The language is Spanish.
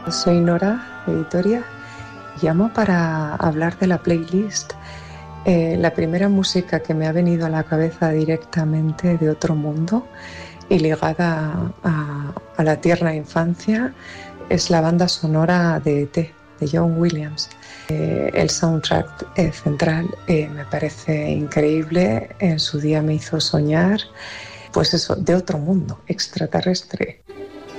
Soy Nora, de Vitoria. Llamo para hablar de la playlist. La primera música que me ha venido a la cabeza directamente de otro mundo y ligada a la tierna infancia es la banda sonora de E.T., de John Williams. El soundtrack central me parece increíble. En su día me hizo soñar, pues eso, de otro mundo, extraterrestre.